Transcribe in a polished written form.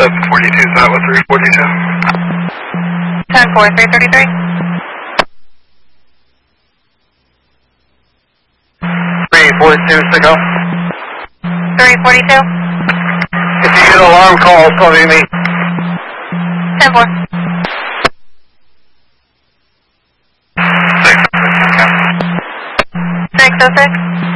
742 is that with 342? 10-4, 333. 342, signal. 342. If you get alarm calls, call me. 10-4. 606.